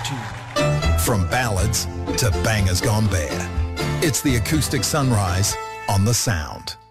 tune. From ballads to bangers gone bare, it's the acoustic sunrise on The Sound.